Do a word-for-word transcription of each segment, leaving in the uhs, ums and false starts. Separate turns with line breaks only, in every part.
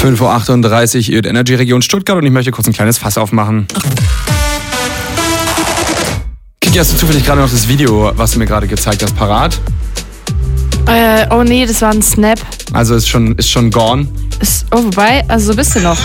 fünf Uhr achtunddreißig, ihr Energy Region Stuttgart und ich möchte kurz ein kleines Fass aufmachen. Kiki, hast du zufällig gerade noch das Video, was du mir gerade gezeigt hast, parat?
Äh, oh nee, das war ein Snap.
Also ist schon, ist schon gone?
Ist, oh, wobei, also so bist du noch.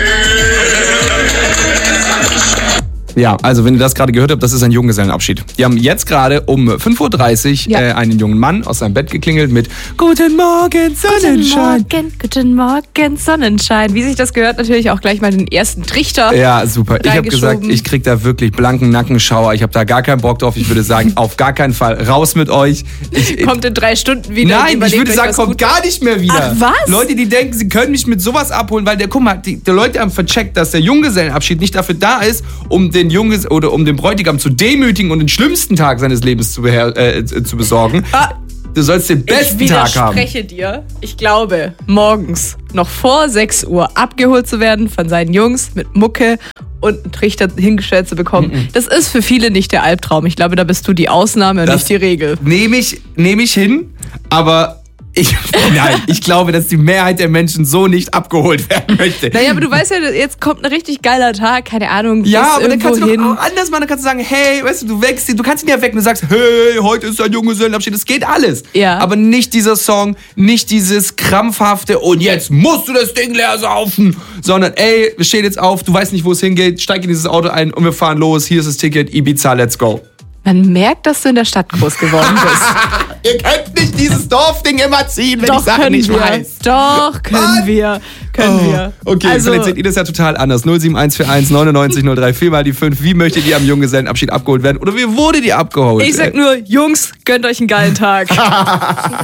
Ja, also wenn ihr das gerade gehört habt, das ist ein Junggesellenabschied. Die haben jetzt gerade um fünf Uhr dreißig ja. äh, einen jungen Mann aus seinem Bett geklingelt mit Guten Morgen, Sonnenschein.
Guten Morgen, guten Morgen, Sonnenschein. Wie sich das gehört, natürlich auch gleich mal den ersten Trichter.
Ja, super. Ich habe gesagt, ich krieg da wirklich blanken Nackenschauer. Ich habe da gar keinen Bock drauf. Ich würde sagen, auf gar keinen Fall raus mit euch. Ich,
kommt in drei Stunden wieder.
Nein, ich würde sagen, kommt gar nicht mehr wieder.
Ach, was?
Leute, die denken, sie können mich mit sowas abholen, weil der, guck mal, die, die Leute haben vercheckt, dass der Junggesellenabschied nicht dafür da ist, um den Junges oder um den Bräutigam zu demütigen und den schlimmsten Tag seines Lebens zu, beher äh, zu besorgen. Ah, du sollst den besten Tag haben.
Ich widerspreche dir. Ich glaube, morgens noch vor sechs Uhr abgeholt zu werden von seinen Jungs mit Mucke und einen Trichter hingestellt zu bekommen, mm-mm. das ist für viele nicht der Albtraum. Ich glaube, da bist du die Ausnahme und das nicht die Regel.
Nehme ich, nehm ich hin, aber... Ich, nein, ich glaube, dass die Mehrheit der Menschen so nicht abgeholt werden möchte.
Naja, aber du weißt ja, jetzt kommt ein richtig geiler Tag, keine Ahnung.
Ja, aber dann kannst du doch auch anders machen. Dann kannst du sagen, hey, weißt du, du wächst, du kannst ihn ja wecken. Du sagst, hey, heute ist ein Junggesellenabschied. Das geht alles.
Ja.
Aber nicht dieser Song, nicht dieses krampfhafte und jetzt musst du das Ding leer saufen. Sondern, ey, wir stehen jetzt auf, du weißt nicht, wo es hingeht. Steig in dieses Auto ein und wir fahren los. Hier ist das Ticket, Ibiza, let's go.
Man merkt, dass du in der Stadt groß geworden bist.
Ihr könnt nicht dieses Dorfding immer ziehen, wenn
Doch,
ich Sachen nicht
wir.
weiß.
Doch, können
Mann.
wir. Können oh. wir.
Okay, also, vielleicht seht ihr das ja total anders. null sieben eins vier eins neunundneunzig null drei, viermal die fünf. Wie möchtet ihr am Junggesellenabschied abgeholt werden? Oder wie wurde die abgeholt?
Ich sag nur, Jungs, gönnt euch einen geilen Tag.